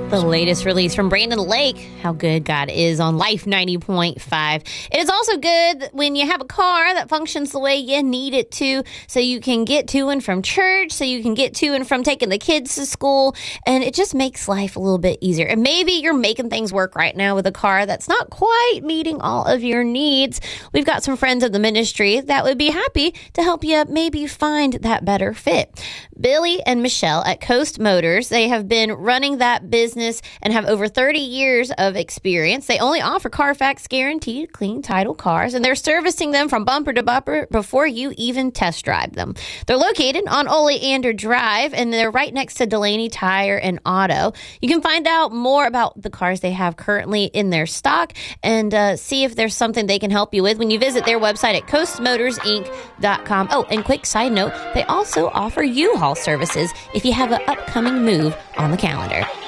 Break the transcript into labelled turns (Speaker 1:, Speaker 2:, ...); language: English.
Speaker 1: The latest release from Brandon Lake, How Good God Is on Life 90.5. It is also good when you have a car that functions the way you need it to, so you can get to and from church, so you can get to and from taking the kids to school, and it just makes life a little bit easier. And maybe you're making things work right now with a car that's not quite meeting all of your needs. We've got some friends of the ministry that would be happy to help you maybe find that better fit. Billy and Michelle at Coast Motors, they have been running that business and have over 30 years of experience. They only offer Carfax guaranteed clean title cars, and they're servicing them from bumper to bumper before you even test drive them. They're located on Oleander Drive, and they're right next to Delaney Tire and Auto. You can find out more about the cars they have currently in their stock and see if there's something they can help you with when you visit their website at coastmotorsinc.com. Oh, and quick side note, they also offer U-Haul services if you have an upcoming move on the calendar.